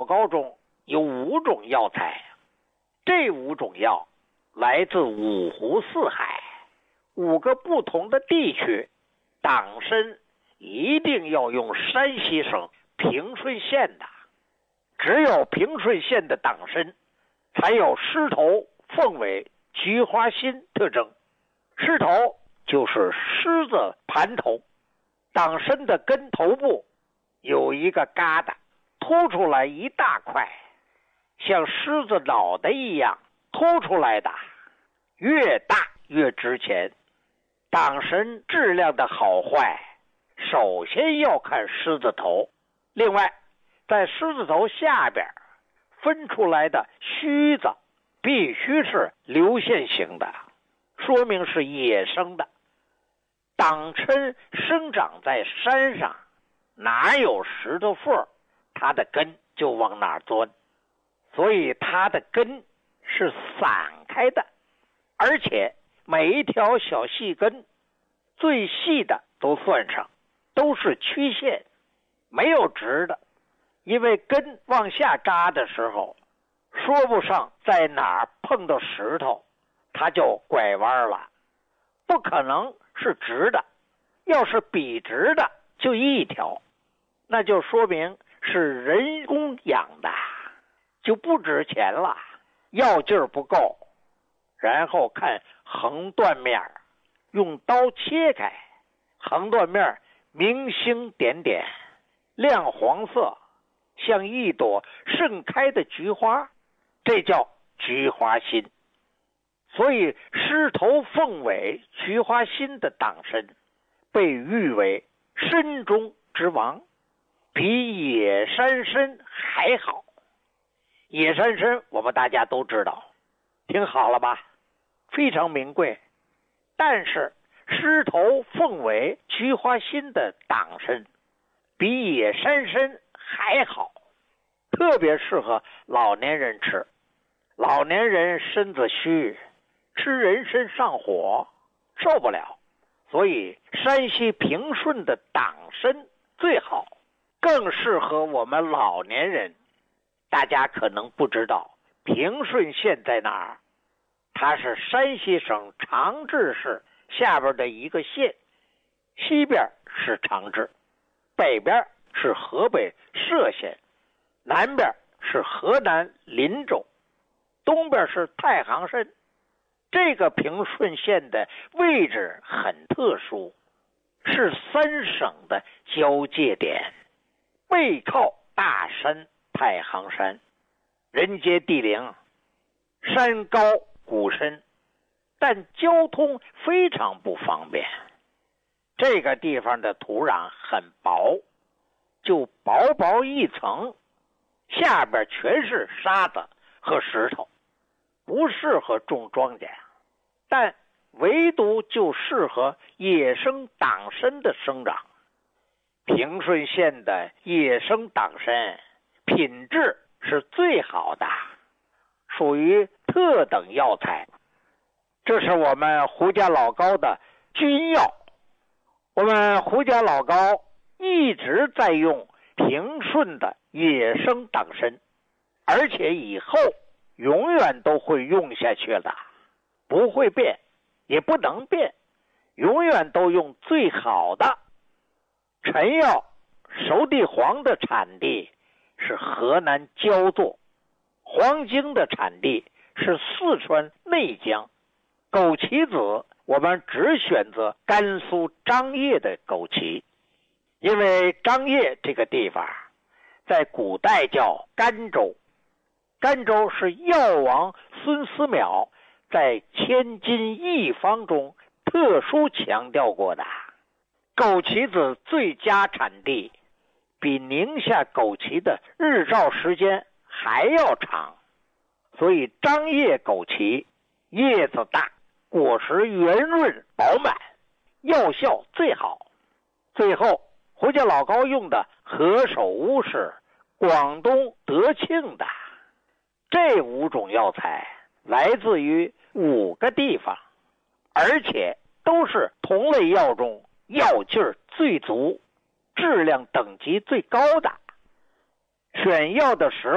膏中有5种药材，这5种药来自5湖4海5个不同的地区。党参一定要用山西省平顺县的，只有平顺县的党参才有狮头、凤尾、菊花心特征。狮头就是狮子盘头，党参的根头部有一个疙瘩凸出来一大块，像狮子脑袋一样凸出来的，越大越值钱。党参质量的好坏首先要看狮子头，另外在狮子头下边分出来的须子必须是流线型的，说明是野生的。党参生长在山上，哪有石头缝，它的根就往哪钻，所以它的根是散开的，而且每一条小细根最细的都算上，都是曲线，没有直的。因为根往下扎的时候，说不上在哪儿碰到石头它就拐弯了，不可能是直的。要是笔直的就一条，那就说明是人工养的，就不值钱了，药劲儿不够。然后看横断面，用刀切开，横断面明星点点，亮黄色，像一朵盛开的菊花，这叫菊花心。所以狮头、凤尾、菊花心的党参被誉为参中之王，比野山参还好。野山参我们大家都知道，听好了吧，非常名贵。但是狮头、凤尾、菊花心的党参比野山参还好，特别适合老年人吃。老年人身子虚，吃人参上火，受不了，所以山西平顺的党参最好，更适合我们老年人。大家可能不知道平顺县在哪儿，它是山西省长治市下边的一个县，西边是长治，北边是河北涉县，南边是河南林州，东边是太行山。这个平顺县的位置很特殊，是3省的交界点，背靠大山太行山，人杰地灵，山高谷深，但交通非常不方便。这个地方的土壤很薄，就薄薄一层，下边全是沙子和石头，不适合种庄稼，但唯独就适合野生党参的生长。平顺县的野生党参品质是最好的，属于特等药材。这是我们胡家老高的军药，我们胡家老高一直在用平顺的野生党参，而且以后永远都会用下去的，不会变，也不能变，永远都用最好的。陈药熟地黄的产地是河南焦作，黄精的产地是四川内江，枸杞子我们只选择甘肃张掖的枸杞，因为张掖这个地方在古代叫甘州，甘州是药王孙思邈在千金一方中特殊强调过的。枸杞子最佳产地比宁夏枸杞的日照时间还要长，所以张掖枸杞叶子大，果实圆润饱满，药效最好。最后胡家老高用的何首乌是广东德庆的。这5种药材来自于5个地方，而且都是同类药中药劲儿最足、质量等级最高的。选药的时候